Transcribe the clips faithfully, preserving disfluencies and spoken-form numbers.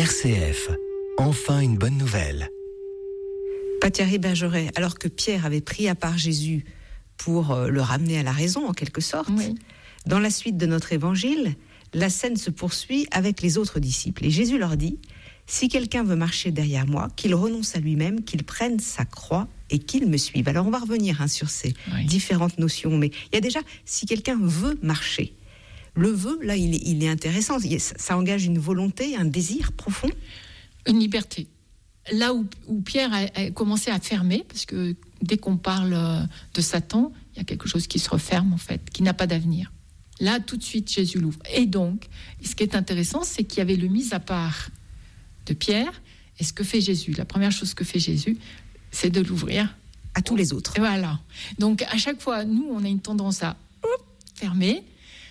R C F, enfin une bonne nouvelle. Thierry Bergeret, alors que Pierre avait pris à part Jésus pour le ramener à la raison, en quelque sorte, oui. Dans la suite de notre évangile, la scène se poursuit avec les autres disciples. Et Jésus leur dit, si quelqu'un veut marcher derrière moi, qu'il renonce à lui-même, qu'il prenne sa croix et qu'il me suive. Alors on va revenir hein, sur ces oui. différentes notions, mais il y a déjà, si quelqu'un veut marcher, le vœu, là, il est, il est intéressant. Ça engage une volonté, un désir profond. Une liberté. Là où, où Pierre a, a commencé à fermer, parce que dès qu'on parle de Satan, il y a quelque chose qui se referme, en fait, qui n'a pas d'avenir. Là, tout de suite, Jésus l'ouvre. Et donc, ce qui est intéressant, c'est qu'il y avait le mis à part de Pierre. Et ce que fait Jésus, la première chose que fait Jésus, c'est de l'ouvrir à tous les autres. Et voilà. Donc, à chaque fois, nous, on a une tendance à hop, fermer.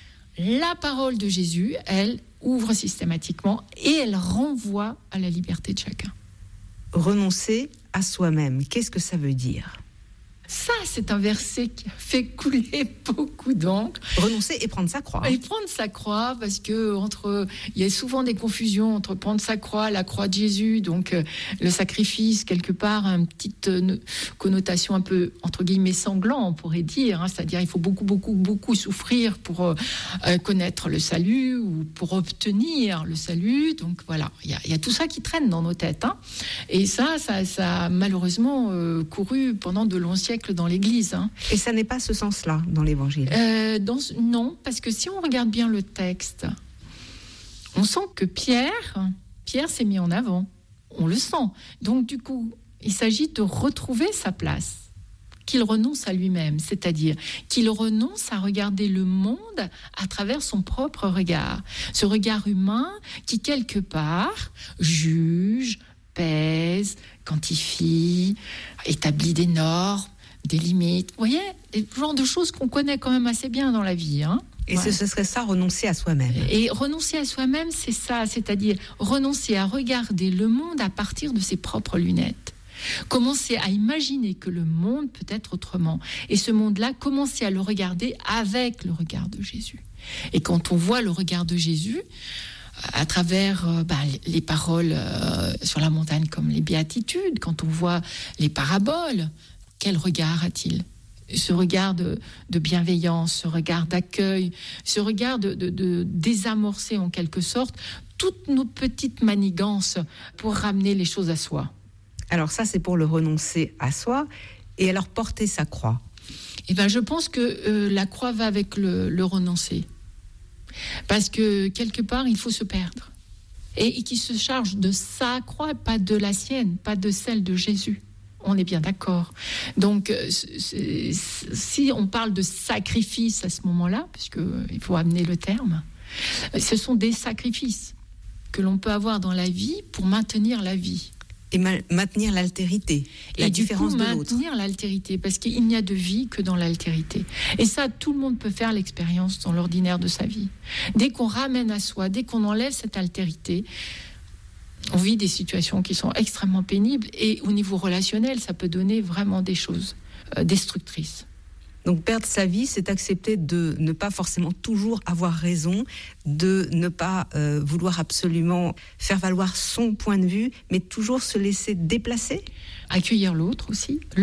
La parole de Jésus, elle ouvre systématiquement et elle renvoie à la liberté de chacun. Renoncer à soi-même, qu'est-ce que ça veut dire ? Ça, c'est un verset qui a fait couler beaucoup d'encre. Renoncer et prendre sa croix. Et prendre sa croix, parce que entre, il y a souvent des confusions entre prendre sa croix, la croix de Jésus, donc euh, le sacrifice, quelque part, une petite euh, connotation un peu, entre guillemets, sanglant, on pourrait dire. Hein, c'est-à-dire, il faut beaucoup, beaucoup, beaucoup souffrir pour euh, euh, connaître le salut ou pour obtenir le salut. Donc voilà, il y a, y a tout ça qui traîne dans nos têtes. Hein. Et ça, ça, ça a malheureusement euh, couru pendant de longs siècles dans l'Église. Hein. Et ça n'est pas ce sens-là dans l'Évangile euh, dans, Non, parce que si on regarde bien le texte, on sent que Pierre, Pierre s'est mis en avant. On le sent. Donc du coup, il s'agit de retrouver sa place. Qu'il renonce à lui-même, c'est-à-dire qu'il renonce à regarder le monde à travers son propre regard. Ce regard humain qui, quelque part, juge, pèse, quantifie, établit des normes, des limites. Vous voyez, le genre de choses qu'on connaît quand même assez bien dans la vie. Hein. Et ouais. ce serait ça, renoncer à soi-même. Et renoncer à soi-même, c'est ça, c'est-à-dire renoncer à regarder le monde à partir de ses propres lunettes. Commencer à imaginer que le monde peut être autrement. Et ce monde-là, commencer à le regarder avec le regard de Jésus. Et quand on voit le regard de Jésus, à travers euh, bah, les paroles euh, sur la montagne comme les béatitudes, quand on voit les paraboles, quel regard a-t-il ? Ce regard de, de bienveillance, ce regard d'accueil, ce regard de, de, de désamorcer en quelque sorte toutes nos petites manigances pour ramener les choses à soi. Alors ça, c'est pour le renoncer à soi. Et alors porter sa croix. Eh ben, je pense que euh, la croix va avec le, le renoncer. Parce que quelque part, il faut se perdre. Et, et qui se charge de sa croix, pas de la sienne, pas de celle de Jésus. On est bien d'accord. Donc, c'est, c'est, si on parle de sacrifice à ce moment-là, puisqu'il faut amener le terme, ce sont des sacrifices que l'on peut avoir dans la vie pour maintenir la vie. Et ma- maintenir l'altérité, la et différence du coup, de l'autre. Maintenir l'altérité, parce qu'il n'y a de vie que dans l'altérité. Et ça, tout le monde peut faire l'expérience dans l'ordinaire de sa vie. Dès qu'on ramène à soi, dès qu'on enlève cette altérité, on vit des situations qui sont extrêmement pénibles. Et au niveau relationnel, ça peut donner vraiment des choses euh, destructrices. Donc perdre sa vie, c'est accepter de ne pas forcément toujours avoir raison, de ne pas euh, vouloir absolument faire valoir son point de vue, mais toujours se laisser déplacer. Accueillir l'autre aussi.